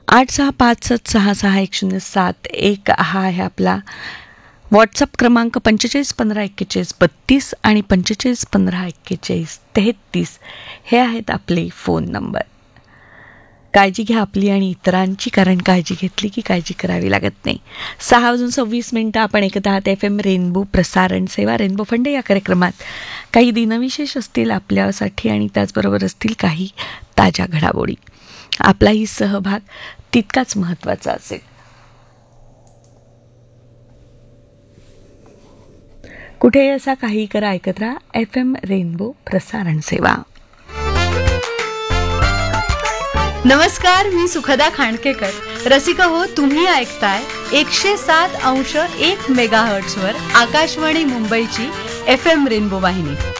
8657661071 हा आहे आपला व्हॉट्सअप क्रमांक. 45154142 आणि 45154133 हे आहेत आपले फोन नंबर. काळजी घ्या आपली आणि इतरांची, कारण काळजी घेतली की काळजी करावी लागत नाही. 6:26 आपण ऐकत आहात FM रेनबो प्रसारण सेवा. रेनबो फंडे या कार्यक्रमात काही दिनविशेष असतील आपल्यासाठी आणि त्याचबरोबर असतील काही ताज्या घडामोडी. आपलाही सहभाग तितकाच महत्त्वाचा असेल. कुठे असा काही करा, ऐकत राहा FM रेनबो प्रसारण सेवा. नमस्कार, मी सुखदा खांडकेकर. रसिका हो, तुम्ही ऐकताय 107.1 मेगाहर्ट्झ वर आकाशवाणी मुंबईची FM रेनबो वाहिनी.